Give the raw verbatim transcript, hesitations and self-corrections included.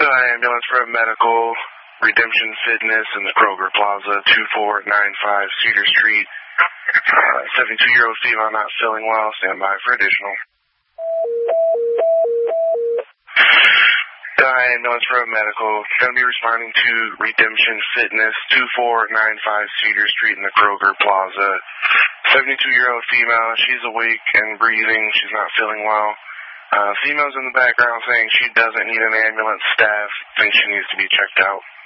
Uh, ambulance for a medical, Redemption Fitness in the Kroger Plaza, two four nine five Cedar Street. Uh, seventy-two-year-old female not feeling well. Stand by for additional. Uh, ambulance for a medical. Going to be responding to Redemption Fitness, two four nine five Cedar Street in the Kroger Plaza. seventy-two-year-old female. She's awake and breathing. She's not feeling well. Uh, female's in the background saying she doesn't need an ambulance. Staff thinks she needs to be checked out.